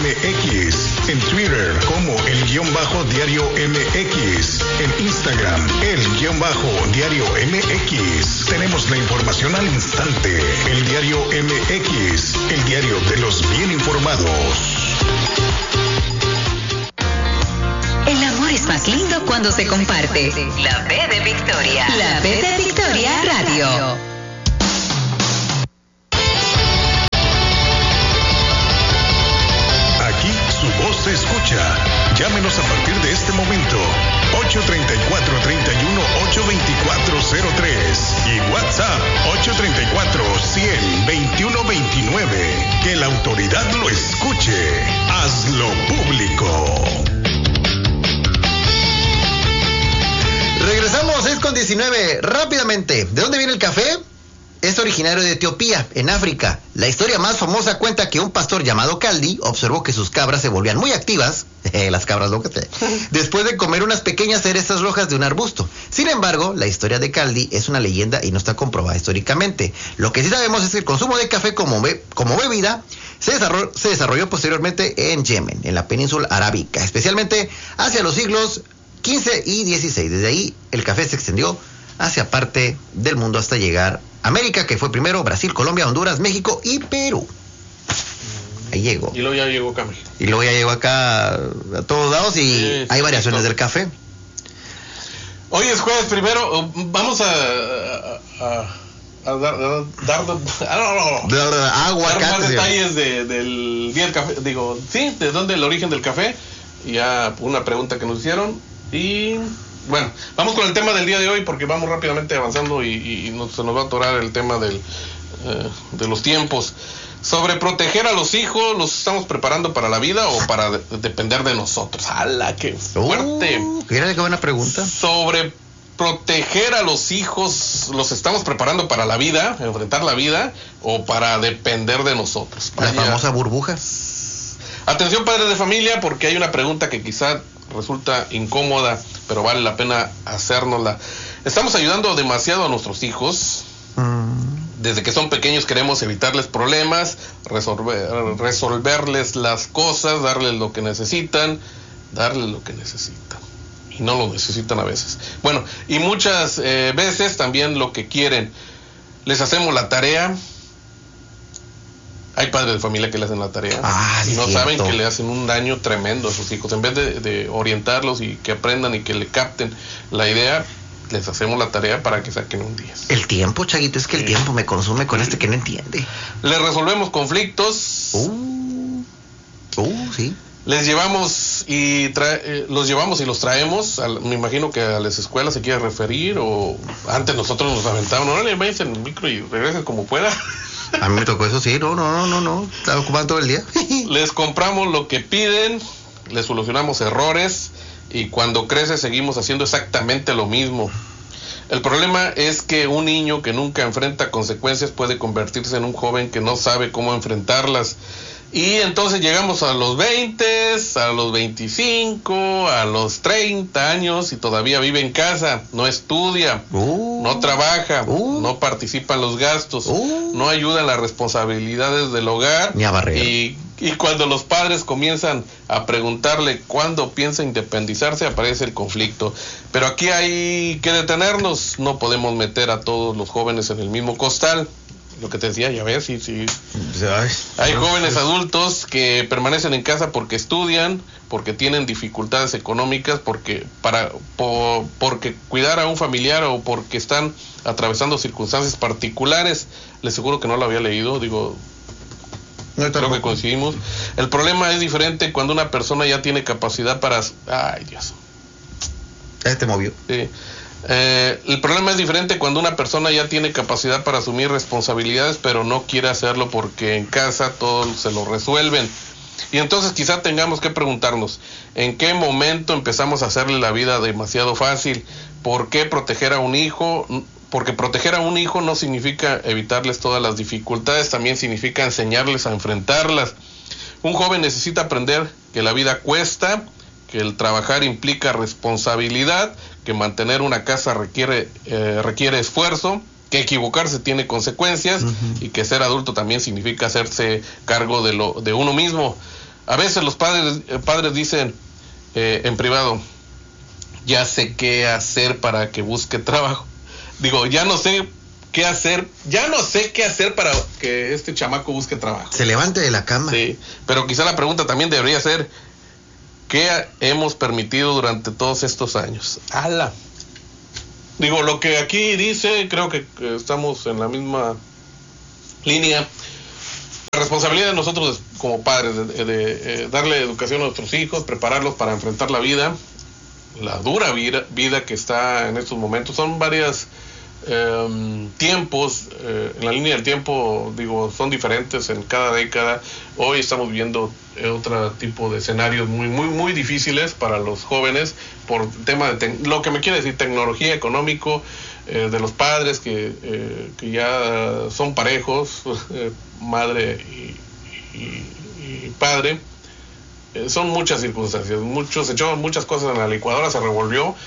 MX, en Twitter como _Diario MX, en Instagram _Diario MX. Tenemos la información al instante. El Diario MX, el diario de los bien informados. El amor es más lindo cuando se comparte. La B de Victoria. La B de Victoria Radio. Aquí su voz se escucha. Llámenos a partir de este momento. 834-31-824-03 y WhatsApp 834-100-2129. Que la autoridad lo escuche. Hazlo público. Regresamos 6:19. Rápidamente, ¿de dónde viene el café? Es originario de Etiopía, en África. La historia más famosa cuenta que un pastor llamado Kaldi observó que sus cabras se volvían muy activas, las cabras locas, después de comer unas pequeñas cerezas rojas de un arbusto. Sin embargo, la historia de Kaldi es una leyenda y no está comprobada históricamente. Lo que sí sabemos es que el consumo de café como bebida se desarrolló posteriormente en Yemen, en la península arábica, especialmente hacia los siglos XV y XVI. Desde ahí el café se extendió hacia parte del mundo hasta llegar a América, que fue primero Brasil, Colombia, Honduras, México y Perú. Ahí llegó. Y luego ya llegó acá a México. Y luego ya llegó acá a todos lados y sí, hay variaciones del café. Hoy es jueves primero, vamos a dar más detalles del día del café, de dónde el origen del café, ya una pregunta que nos hicieron. Y bueno, vamos con el tema del día de hoy porque vamos rápidamente avanzando y se nos va a atorar el tema de los tiempos. Sobre proteger a los hijos, ¿los estamos preparando para la vida o para depender de nosotros? ¡Hala, qué fuerte! Mira qué buena pregunta. Sobre proteger a los hijos, ¿los estamos preparando para la vida, enfrentar la vida, o para depender de nosotros? La famosa burbuja. Atención, padres de familia, porque hay una pregunta que quizá resulta incómoda, pero vale la pena hacérnosla. ¿Estamos ayudando demasiado a nuestros hijos? Desde que son pequeños queremos evitarles problemas, resolverles las cosas, darles lo que necesitan, y no lo necesitan a veces. Bueno, y muchas veces también lo que quieren. Les hacemos la tarea. Hay padres de familia que le hacen la tarea y no saben que le hacen un daño tremendo a sus hijos. En vez de orientarlos y que aprendan y que le capten la idea, les hacemos la tarea para que saquen un 10. El tiempo, Chaguito, es que el tiempo me consume con que no entiende. Les resolvemos conflictos. Sí. Les llevamos los llevamos y los traemos. Me imagino que a las escuelas se quiere referir, o antes nosotros nos aventaban, no le vayan en el micro y regresen como pueda. A mí me tocó eso, sí, no, estaba ocupado todo el día. Les compramos lo que piden, les solucionamos errores, y cuando crece seguimos haciendo exactamente lo mismo. El problema es que un niño que nunca enfrenta consecuencias puede convertirse en un joven que no sabe cómo enfrentarlas. Y entonces llegamos a los 20, a los 25, a los 30 años y todavía vive en casa, no estudia, no trabaja, no participa en los gastos, no ayuda en las responsabilidades del hogar, ni a barrer. Y cuando los padres comienzan a preguntarle cuándo piensa independizarse, aparece el conflicto. Pero aquí hay que detenernos, no podemos meter a todos los jóvenes en el mismo costal. Lo que te decía, ya ves, sí. Hay jóvenes adultos que permanecen en casa porque estudian, porque tienen dificultades económicas, porque cuidar a un familiar o porque están atravesando circunstancias particulares. Les aseguro que no lo había leído, creo que coincidimos. El problema es diferente cuando una persona ya tiene capacidad para... Ay, Dios. Te movió. Sí. El problema es diferente cuando una persona ya tiene capacidad para asumir responsabilidades, pero no quiere hacerlo porque en casa todo se lo resuelven. Y entonces quizá tengamos que preguntarnos, ¿en qué momento empezamos a hacerle la vida demasiado fácil? ¿Por qué proteger a un hijo? Porque proteger a un hijo no significa evitarles todas las dificultades, también significa enseñarles a enfrentarlas. Un joven necesita aprender que la vida cuesta, que el trabajar implica responsabilidad, que mantener una casa requiere esfuerzo, que equivocarse tiene consecuencias, y que ser adulto también significa hacerse cargo de uno mismo. A veces los padres dicen en privado, ya sé qué hacer para que busque trabajo. Digo, ya no sé qué hacer para que este chamaco busque trabajo. Se levante de la cama. Sí, pero quizá la pregunta también debería ser, ¿qué hemos permitido durante todos estos años? ¡Hala! Digo, lo que aquí dice, creo que estamos en la misma línea. La responsabilidad de nosotros como padres de darle educación a nuestros hijos, prepararlos para enfrentar la vida, la dura vida que está en estos momentos. Son varios tiempos, en la línea del tiempo, digo, son diferentes en cada década. Hoy estamos viendo otro tipo de escenarios muy difíciles para los jóvenes por el tema de lo que me quiere decir tecnología, económico, de los padres que ya son parejos, madre y padre. Son muchas circunstancias, se echaron muchas cosas en la licuadora, se revolvió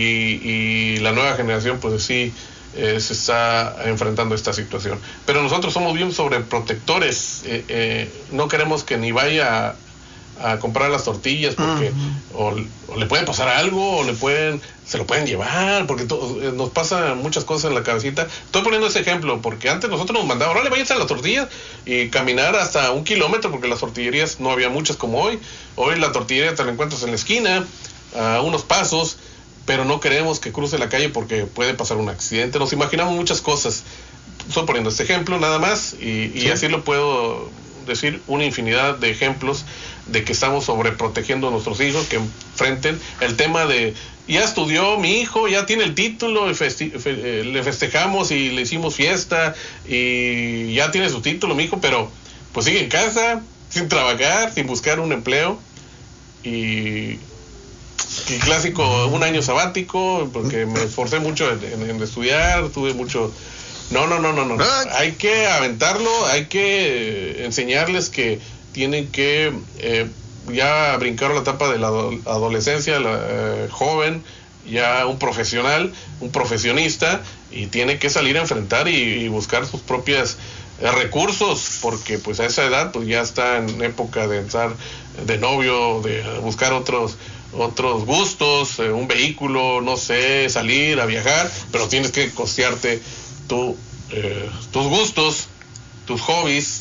y la nueva generación pues sí se está enfrentando esta situación. Pero nosotros somos bien sobreprotectores, no queremos que ni vaya a comprar las tortillas porque o le puede pasar algo o se lo pueden llevar, porque nos pasan muchas cosas en la cabecita. Estoy poniendo ese ejemplo porque antes nosotros nos mandaban, órale, váyanse a las tortillas y caminar hasta 1 kilómetro, porque las tortillerías no había muchas como hoy. Hoy la tortillería te la encuentras en la esquina, a unos pasos, pero no queremos que cruce la calle porque puede pasar un accidente. Nos imaginamos muchas cosas. Estoy poniendo este ejemplo nada más y sí, así lo puedo decir una infinidad de ejemplos de que estamos sobreprotegiendo a nuestros hijos, que enfrenten el tema de ya estudió mi hijo, ya tiene el título, le festejamos y le hicimos fiesta y ya tiene su título mi hijo, pero pues sigue en casa sin trabajar, sin buscar un empleo y clásico, un año sabático porque me esforcé mucho en estudiar, tuve mucho. No. Hay que aventarlo, hay que enseñarles que tienen que ya brincar la etapa de la adolescencia, joven, ya un profesional, un profesionista, y tiene que salir a enfrentar y buscar sus propios recursos, porque pues a esa edad pues ya está en época de estar de novio, de buscar otros gustos, un vehículo, no sé, salir a viajar, pero tienes que costearte tus gustos, tus hobbies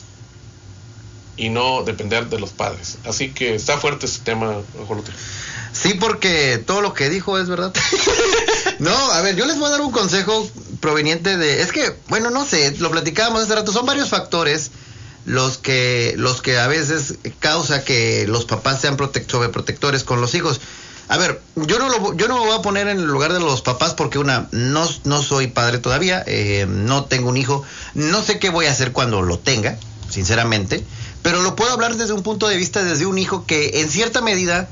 y no depender de los padres. Así que está fuerte ese tema, Jorge. Sí, porque todo lo que dijo es verdad. No, a ver, yo les voy a dar un consejo proveniente de, es que, bueno, no sé, lo platicábamos hace rato, son varios factores los que a veces causa que los papás sean sobreprotectores con los hijos. A ver, yo no me voy a poner en el lugar de los papás porque no soy padre todavía, no tengo un hijo, no sé qué voy a hacer cuando lo tenga, sinceramente, pero lo puedo hablar desde un punto de vista desde un hijo que en cierta medida,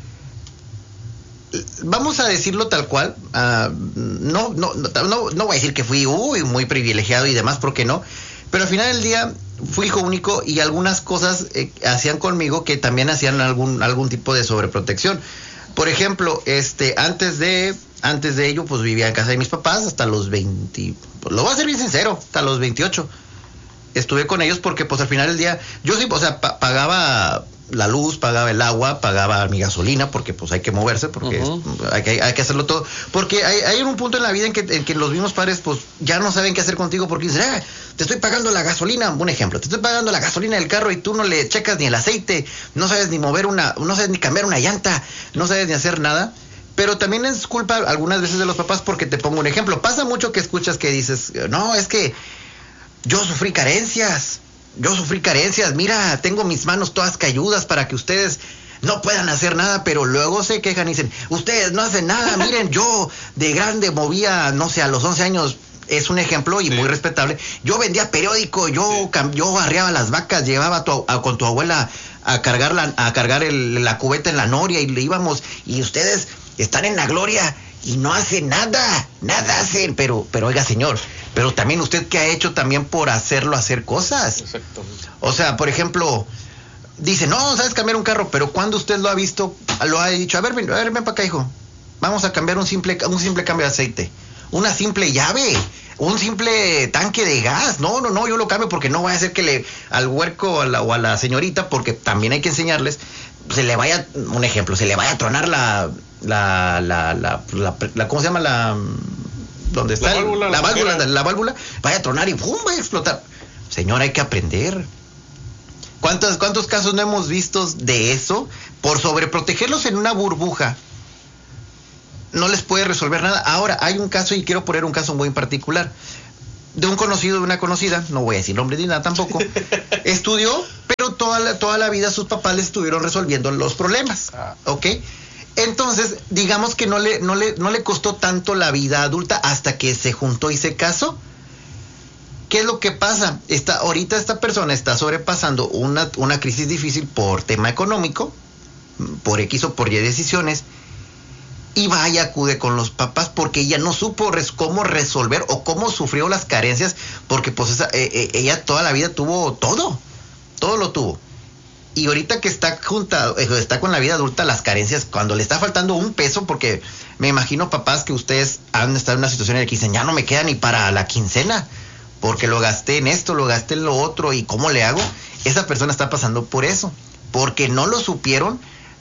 vamos a decirlo tal cual, no voy a decir que fui muy privilegiado y demás, porque no, pero al final del día fui hijo único y algunas cosas hacían conmigo que también hacían algún tipo de sobreprotección. Por ejemplo, antes de ello, pues vivía en casa de mis papás hasta los 20, lo voy a ser bien sincero, hasta los 28. Estuve con ellos porque pues al final del día, yo sí, o sea, pagaba la luz, pagaba el agua, pagaba mi gasolina, porque pues hay que moverse, porque hay que hacerlo todo. Porque hay un punto en la vida en que los mismos padres pues ya no saben qué hacer contigo porque dicen, te estoy pagando la gasolina, un ejemplo, te estoy pagando la gasolina del carro y tú no le checas ni el aceite, no sabes ni no sabes ni cambiar una llanta, no sabes ni hacer nada. Pero también es culpa algunas veces de los papás, porque te pongo un ejemplo. Pasa mucho que escuchas que dices, no, es que yo sufrí carencias, mira, tengo mis manos todas cayudas para que ustedes no puedan hacer nada, pero luego se quejan y dicen, ustedes no hacen nada, miren, yo de grande movía, no sé, a los 11 años, es un ejemplo y muy respetable, yo vendía periódico, yo arreaba las vacas, llevaba con tu abuela a cargar la cubeta en la noria y le íbamos, y ustedes están en la gloria y no hacen nada hacen, pero oiga señor, pero también usted qué ha hecho también por hacer cosas. Exactamente. O sea, por ejemplo, dice, no, sabes cambiar un carro, pero cuando usted lo ha visto, lo ha dicho, a ver, ven para acá, hijo, vamos a cambiar un simple cambio de aceite, una simple llave, un simple tanque de gas. No, yo lo cambio porque no voy a hacer que al huerco o a la señorita, porque también hay que enseñarles, se le vaya, un ejemplo, se le vaya a tronar la ¿cómo se llama? ¿Dónde está? La válvula, vaya a tronar y ¡pum! Va a explotar. Señor, hay que aprender. ¿Cuántos casos no hemos visto de eso? Por sobreprotegerlos en una burbuja, no les puede resolver nada. Ahora, hay un caso, y quiero poner un caso muy en particular, de un conocido, de una conocida, no voy a decir nombre ni nada tampoco, estudió, pero toda la vida sus papás le estuvieron resolviendo los problemas, ¿ok? Entonces, digamos que no le costó tanto la vida adulta hasta que se juntó y se casó. ¿Qué es lo que pasa? Ahorita esta persona está sobrepasando una crisis difícil por tema económico, por X o por Y decisiones, y acude con los papás porque ella no supo cómo resolver o cómo sufrió las carencias, porque pues ella toda la vida tuvo todo lo tuvo. Y ahorita que está con la vida adulta, las carencias, cuando le está faltando un peso, porque me imagino, papás, que ustedes han estado en una situación en la que dicen, ya no me queda ni para la quincena, porque lo gasté en esto, lo gasté en lo otro, ¿y cómo le hago? Esa persona está pasando por eso, porque no lo supieron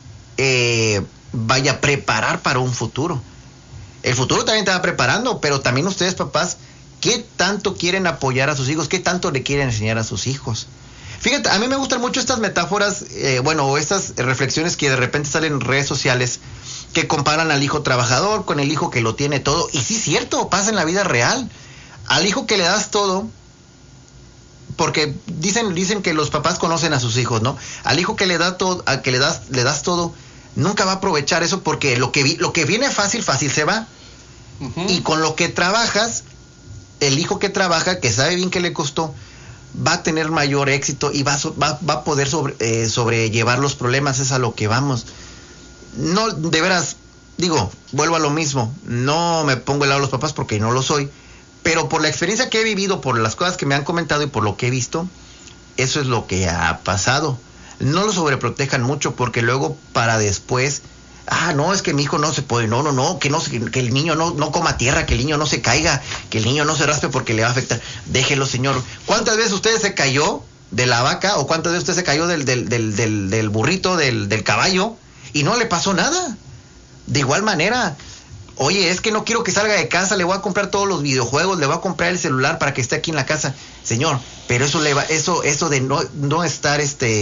preparar para un futuro. El futuro también te va preparando, pero también ustedes, papás, ¿qué tanto quieren apoyar a sus hijos? ¿Qué tanto le quieren enseñar a sus hijos? Fíjate, a mí me gustan mucho estas metáforas, o estas reflexiones que de repente salen en redes sociales, que comparan al hijo trabajador con el hijo que lo tiene todo. Y sí es cierto, pasa en la vida real. Al hijo que le das todo, porque dicen que los papás conocen a sus hijos, ¿no? Al hijo que le das todo, nunca va a aprovechar eso, porque lo que viene fácil se va. Uh-huh. Y con lo que trabajas, el hijo que trabaja, que sabe bien que le costó, va a tener mayor éxito y va a poder sobrellevar los problemas. Es a lo que vamos. No, de veras, vuelvo a lo mismo, no me pongo el lado de los papás porque no lo soy, pero por la experiencia que he vivido, por las cosas que me han comentado y por lo que he visto, eso es lo que ha pasado. No lo sobreprotejan mucho, porque luego para después, no, es que mi hijo no se puede, que el niño no coma tierra, que el niño no se caiga, que el niño no se raspe porque le va a afectar. Déjelo, señor. ¿Cuántas veces usted se cayó de la vaca, o cuántas veces usted se cayó del burrito, del caballo, y no le pasó nada? De igual manera, oye, es que no quiero que salga de casa, le voy a comprar todos los videojuegos, le voy a comprar el celular para que esté aquí en la casa. Señor, pero eso de no estar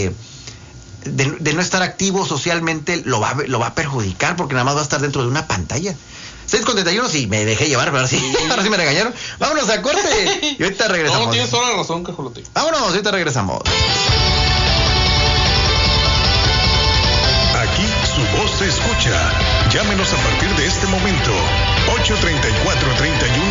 de no estar activo socialmente lo va a perjudicar, porque nada más va a estar dentro de una pantalla. 6:31, sí, me dejé llevar, pero ahora sí me regañaron. Vámonos a corte y ahorita regresamos. No, tienes toda la razón, Cajolote. Vámonos, ahorita regresamos. Aquí su voz se escucha. Llámenos a partir de este momento. 834-3100.